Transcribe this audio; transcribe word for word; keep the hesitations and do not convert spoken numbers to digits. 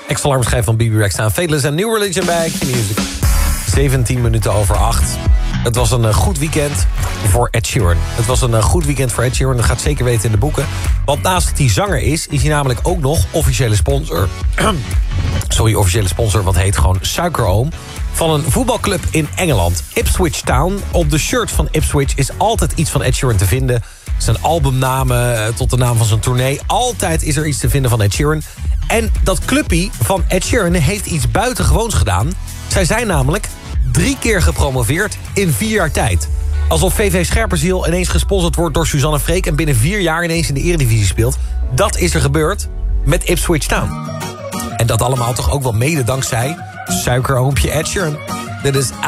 Ex-alarmschijf van B B Rex staan. Faithless en New Religion bij Q-Music. zeventien minuten over acht. Het was een goed weekend voor Ed Sheeran. Het was een goed weekend voor Ed Sheeran. Dat gaat zeker weten in de boeken. Want naast dat hij zanger is, is hij namelijk ook nog officiële sponsor. Sorry, officiële sponsor, wat heet gewoon Suikeroom. Van een voetbalclub in Engeland, Ipswich Town. Op de shirt van Ipswich is altijd iets van Ed Sheeran te vinden. Zijn albumnamen tot de naam van zijn tournee. Altijd is er iets te vinden van Ed Sheeran. En dat clubpie van Ed Sheeran heeft iets buitengewoons gedaan. Zij zijn namelijk drie keer gepromoveerd in vier jaar tijd. Alsof V V Scherpenzeel ineens gesponsord wordt door Suzanne Freek... en binnen vier jaar ineens in de Eredivisie speelt. Dat is er gebeurd met Ipswich Town. En dat allemaal toch ook wel mede dankzij Suikeroompje Ed Sheeran. Dit is